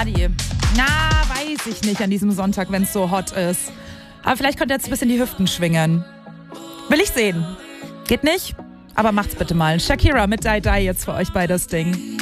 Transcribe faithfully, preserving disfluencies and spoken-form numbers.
Adi. Na, weiß ich nicht an diesem Sonntag, wenn es so hot ist. Aber vielleicht könnt ihr jetzt ein bisschen die Hüften schwingen. Will ich sehen. Geht nicht? Aber macht's bitte mal. Shakira mit Die Die jetzt für euch bei das Ding.